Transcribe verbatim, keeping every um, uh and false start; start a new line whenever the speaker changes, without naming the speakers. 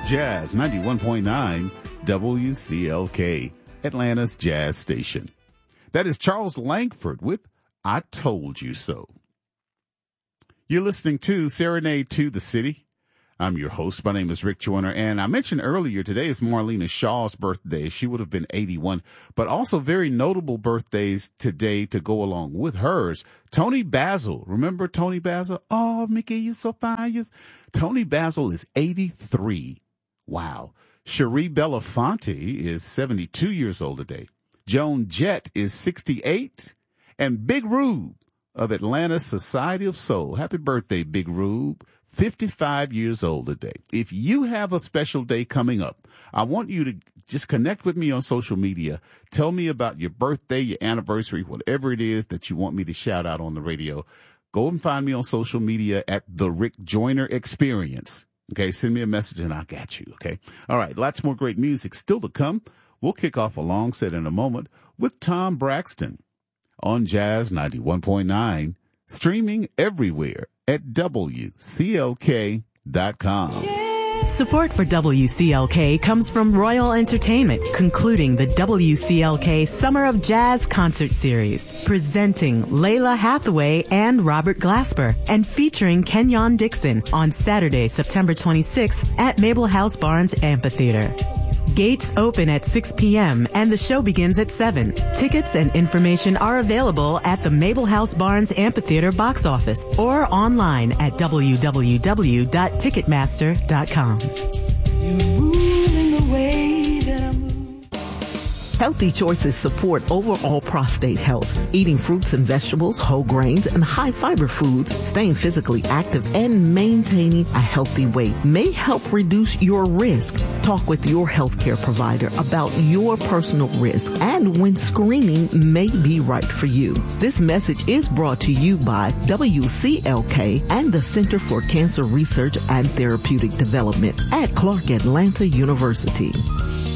Jazz ninety-one point nine W C L K, Atlanta's Jazz Station. That is Charles Langford with I Told You So. You're listening to Serenade to the City. I'm your host. My name is Rick Joyner, and I mentioned earlier today is Marlena Shaw's birthday. She would have been eighty-one, but also very notable birthdays today to go along with hers. Tony Basil. Remember Tony Basil? Oh, Mickey, you're so fine. You're... Tony Basil is eighty-three. Wow. Cherie Belafonte is seventy-two years old today. Joan Jett is sixty-eight. And Big Rube of Atlanta Society of Soul. Happy birthday, Big Rube. fifty-five years old today. If you have a special day coming up, I want you to just connect with me on social media. Tell me about your birthday, your anniversary, whatever it is that you want me to shout out on the radio. Go and find me on social media at The Rick Joyner Experience. Okay, send me a message and I got you, okay? All right, lots more great music still to come. We'll kick off a long set in a moment with Tom Braxton on Jazz ninety-one point nine, streaming everywhere at W C L K dot com.
Support for W C L K comes from Royal Entertainment, concluding the W C L K Summer of Jazz Concert Series, presenting Layla Hathaway and Robert Glasper, and featuring Kenyon Dixon on Saturday, September twenty-sixth at Mabel House Barnes Amphitheater. Gates open at six p.m. and the show begins at seven. Tickets and information are available at the Mabel House Barnes Amphitheater box office or online at w w w dot ticketmaster dot com.
Healthy choices support overall prostate health. Eating fruits and vegetables, whole grains, and high fiber foods, staying physically active, and maintaining a healthy weight may help reduce your risk. Talk with your healthcare provider about your personal risk and when screening may be right for you. This message is brought to you by W C L K and the Center for Cancer Research and Therapeutic Development at Clark Atlanta University.